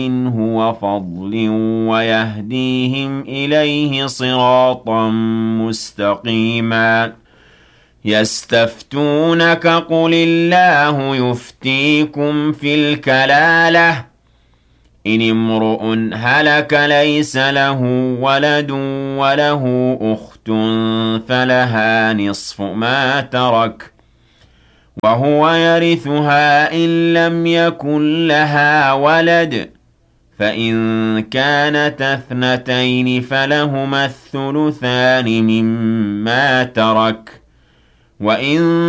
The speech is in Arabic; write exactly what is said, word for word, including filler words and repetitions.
منه وفضل ويهديهم إليه صراطا مستقيما يستفتونك قل الله يفتيكم في الكلالة إن امرؤ هلك ليس له ولد وله أخت فلها نصف ما ترك وهو يرثها إن لم يكن لها ولد فإن كانت اثنتين فلهما الثلثان مما ترك وإن